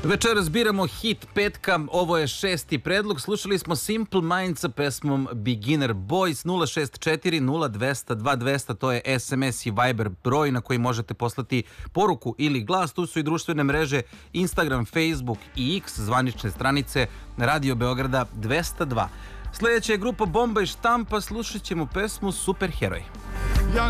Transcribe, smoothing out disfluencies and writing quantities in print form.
Večeras biramo hit petka, ovo je 6. predlog. Slušali smo Simple Minds sa pesmom Beginner Boys. 064 0200 2200, to je SMS i Viber broj na koji možete poslati poruku ili glas. Tu su i društvene mreže Instagram, Facebook i X, zvanične stranice Radio Beograda 202. Sljedeća je grupa Bomba i Štampa, slušat ćemo pesmu Superheroj.